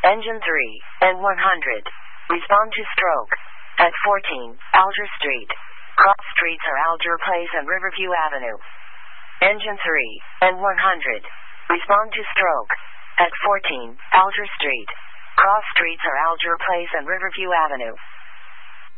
Engine 3 and 100. Respond to stroke. At 14, Alger Street. Cross streets are Alger Place and Riverview Avenue. Engine 3 and 100. Respond to stroke. At 14, Alger Street. Cross streets are Alger Place and Riverview Avenue.